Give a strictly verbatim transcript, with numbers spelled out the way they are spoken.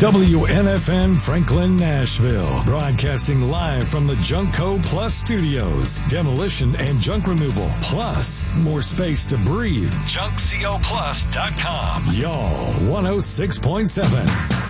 W N F N Franklin, Nashville. Broadcasting live from the Junkco Plus Studios. Demolition and junk removal. Plus, more space to breathe. junk co plus dot com. Y'all, one oh six point seven.